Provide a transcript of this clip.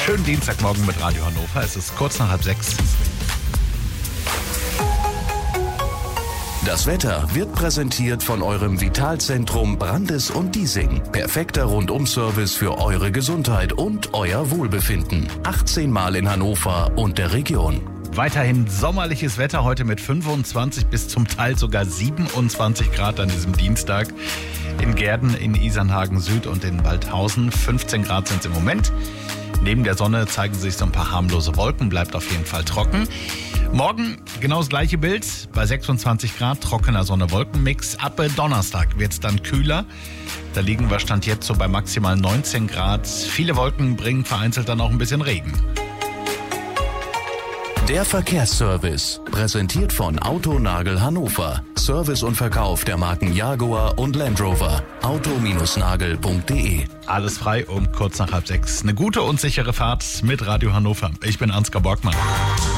Schönen Dienstagmorgen mit Radio Hannover. Es ist kurz nach 5:30. Das Wetter wird präsentiert von eurem Vitalzentrum Brandis und Diesing. Perfekter Rundum-Service für eure Gesundheit und euer Wohlbefinden. 18 Mal in Hannover und der Region. Weiterhin sommerliches Wetter heute mit 25 bis zum Teil sogar 27 Grad an diesem Dienstag. In Gehrden, in Isernhagen Süd und in Waldhausen 15 Grad sind es im Moment. Neben der Sonne zeigen sich so ein paar harmlose Wolken, bleibt auf jeden Fall trocken. Morgen genau das gleiche Bild, bei 26 Grad, trockener Sonne-Wolken-Mix. Ab Donnerstag wird es dann kühler. Da liegen wir Stand jetzt so bei maximal 19 Grad. Viele Wolken bringen vereinzelt dann auch ein bisschen Regen. Der Verkehrsservice, präsentiert von Autonagel Hannover. Service und Verkauf der Marken Jaguar und Land Rover. auto-nagel.de. Alles frei um kurz nach 5:30. Eine gute und sichere Fahrt mit Radio Hannover. Ich bin Ansgar Borgmann.